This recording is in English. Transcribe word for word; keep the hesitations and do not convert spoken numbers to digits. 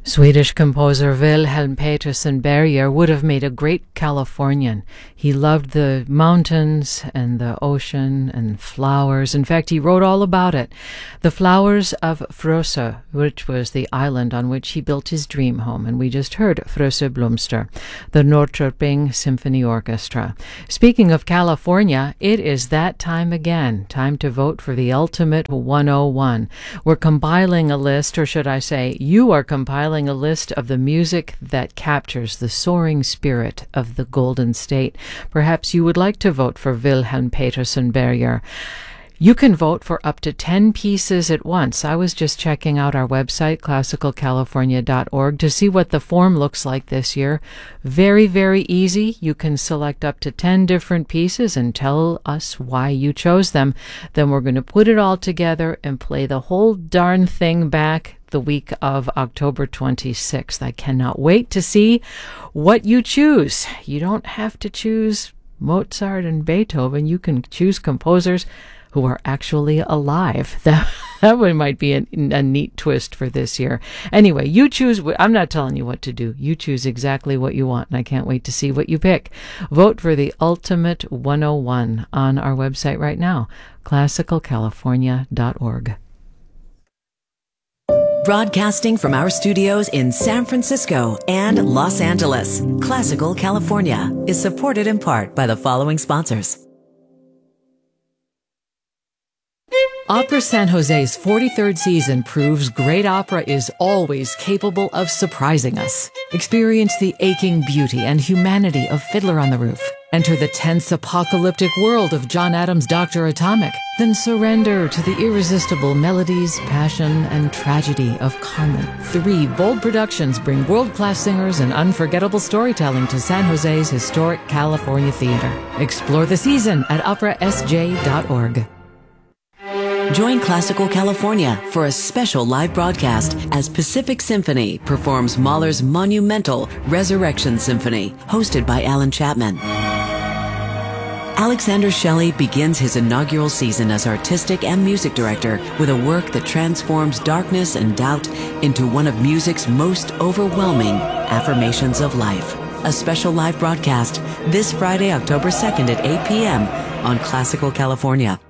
Swedish composer Wilhelm Peterson Berger would have made a great Californian. He loved the mountains and the ocean and flowers. In fact, he wrote all about it. The Flowers of Frösö, which was the island on which he built his dream home. And we just heard Frösö Blomster, the Norrköping Symphony Orchestra. Speaking of California, it is that time again. Time to vote for the Ultimate one oh one. We're compiling a list, or should I say, you are compiling a list of the music that captures the soaring spirit of the Golden State. Perhaps you would like to vote for Wilhelm Peterson Berger. You can vote for up to ten pieces at once. I was just checking out our website, classical california dot org, to see what the form looks like this year. Very, very easy. You can select up to ten different pieces and tell us why you chose them. Then we're going to put it all together and play the whole darn thing back the week of October twenty-sixth. I cannot wait to see what you choose. You don't have to choose Mozart and Beethoven. You can choose composers who are actually alive. That that one might be a, a neat twist for this year. Anyway, you choose. I'm not telling you what to do. You choose exactly what you want, and I can't wait to see what you pick. Vote for the Ultimate one oh one on our website right now, classical california dot org. Broadcasting from our studios in San Francisco and Los Angeles, Classical California is supported in part by the following sponsors. Opera San Jose's forty-third season proves great opera is always capable of surprising us. Experience the aching beauty and humanity of Fiddler on the Roof. Enter the tense apocalyptic world of John Adams' Doctor Atomic. Then surrender to the irresistible melodies, passion, and tragedy of Carmen. Three bold productions bring world-class singers and unforgettable storytelling to San Jose's historic California theater. Explore the season at opera s j dot org. Join Classical California for a special live broadcast as Pacific Symphony performs Mahler's monumental Resurrection Symphony, hosted by Alan Chapman. Alexander Shelley begins his inaugural season as artistic and music director with a work that transforms darkness and doubt into one of music's most overwhelming affirmations of life. A special live broadcast this Friday, October second at eight p.m. on Classical California.